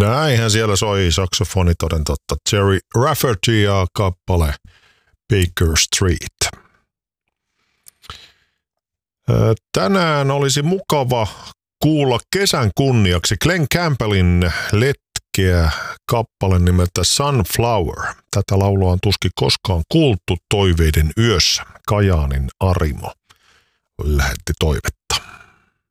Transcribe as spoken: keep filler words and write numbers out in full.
Näinhän siellä soi saksofoni toden totta. Jerry Rafferty ja kappale Baker Street. Tänään olisi mukava kuulla kesän kunniaksi Glen Campbellin letkeä kappale nimeltä Sunflower. Tätä laulua on tuskin koskaan kuultu toiveiden yössä. Kajaanin Arimo lähetti toivetta.